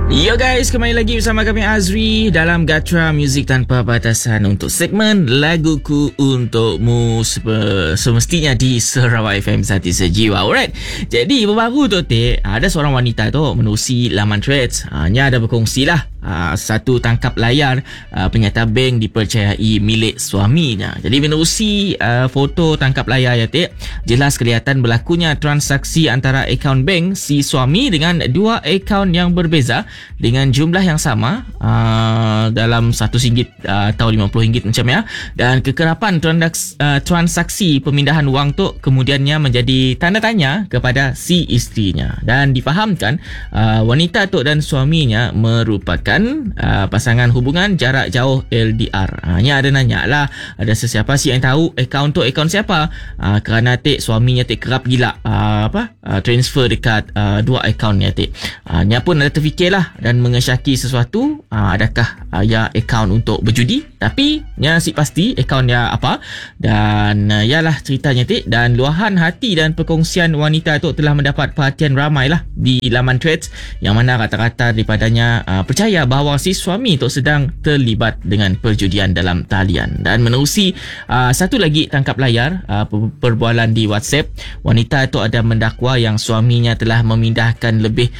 Yo guys, kembali lagi bersama kami Azri dalam Gatra Music Tanpa Batasan untuk segmen Laguku Untukmu semestinya di Sarawak FM Hati Sejiwa. Alright, jadi baru tu ada seorang wanita tu menerusi laman Threads. Nya ada berkongsi lah satu tangkap layar penyata bank dipercayai milik suaminya. Jadi menerusi foto tangkap layar ya jelas kelihatan berlakunya transaksi antara akaun bank si suami dengan dua akaun yang berbeza dengan jumlah yang sama dalam RM100 atau RM50 macam ya, dan kekerapan transaksi pemindahan wang tu kemudiannya menjadi tanda tanya kepada si isterinya, dan difahamkan wanita tu dan suaminya merupakan pasangan hubungan jarak jauh LDR. Nya ada nanya lah, ada sesiapa sih yang tahu akaun tu akaun siapa, kerana suaminya kerap gila transfer dekat dua akaunnya nya pun ada terfikirlah dan mengesyaki sesuatu, adakah ya akaun untuk berjudi, tapi nya si pasti akaun ya apa, dan yalah ceritanya dan luahan hati dan perkongsian wanita tu telah mendapat perhatian ramai lah di laman Threads, yang mana rata-rata daripadanya percaya bahawa si suami tu sedang terlibat dengan perjudian dalam talian. Dan menerusi satu lagi tangkap layar perbualan di WhatsApp, wanita tu ada mendakwa yang suaminya telah memindahkan lebih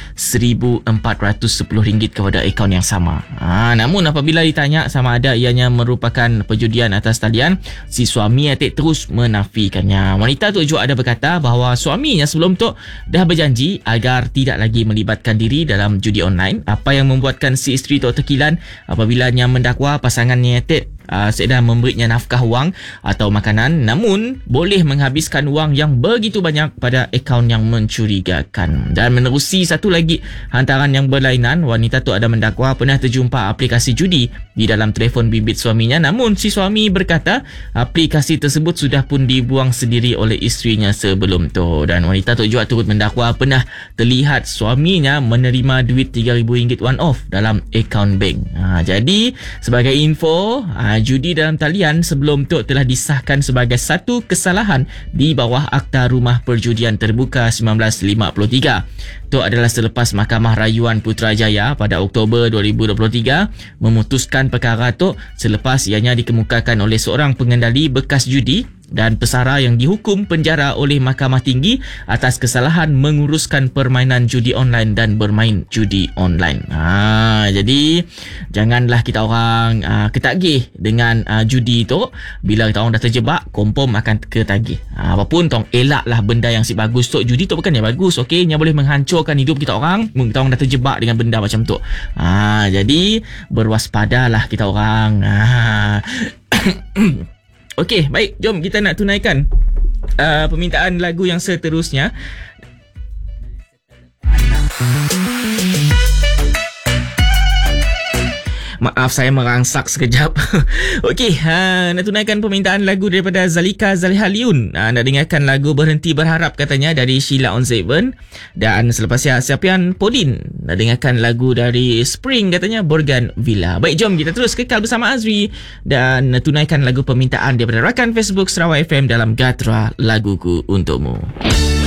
RM1,410 kepada akaun yang sama. Namun apabila ditanya sama ada ianya merupakan perjudian atas talian, si suami terus menafikannya. Wanita tu juga ada berkata bahawa suaminya sebelum tu dah berjanji agar tidak lagi melibatkan diri dalam judi online, apa yang membuatkan si isteri tu terkilan apabila nya mendakwa pasangannya sedang memberinya nafkah wang atau makanan, namun boleh menghabiskan wang yang begitu banyak pada akaun yang mencurigakan. Dan menerusi satu lagi hantaran yang berlainan, wanita tu ada mendakwa pernah terjumpa aplikasi judi di dalam telefon bimbit suaminya, namun si suami berkata aplikasi tersebut sudah pun dibuang sendiri oleh isterinya sebelum tu. Dan wanita tu juga turut mendakwa pernah terlihat suaminya menerima duit RM3,000 one off dalam akaun bank. Jadi sebagai info, judi dalam talian sebelum tu telah disahkan sebagai satu kesalahan di bawah Akta Rumah Perjudian Terbuka 1953. Itu adalah selepas Mahkamah Rayuan Putrajaya pada Oktober 2023 memutuskan perkara tu selepas ianya dikemukakan oleh seorang pengendali bekas judi dan pesara yang dihukum penjara oleh Mahkamah Tinggi atas kesalahan menguruskan permainan judi online dan bermain judi online. Jadi janganlah kita orang ketagih dengan judi tu. Bila kita orang dah terjebak, confirm akan ketagih. Apapun tong elaklah benda yang si bagus tu. Judi tu bukan yang bagus, okey, yang boleh menghancurkan hidup kita orang. Kita orang dah terjebak dengan benda macam tu. Jadi berwaspadalah kita orang. Okey, baik, jom kita nak tunaikan permintaan lagu yang seterusnya. Maaf, saya merangsak sekejap. Okey, nak tunaikan permintaan lagu daripada Zalika Zalihaliun. Nak dengarkan lagu Berhenti Berharap katanya dari Sheila on Seven. Dan selepas Siapian Podin, nak dengarkan lagu dari Spring katanya Borgan Villa. Baik, jom kita terus kekal bersama Azri dan tunaikan lagu permintaan daripada rakan Facebook Sarawak FM dalam Gatra Laguku Untukmu.